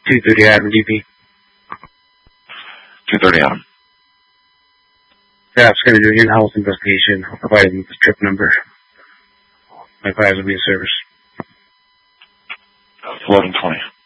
2:30 Adam DP. 2:30 Adam. Staff's going to do an in-house investigation. I'll provide them with the trip number. My files will be in service. 11:20.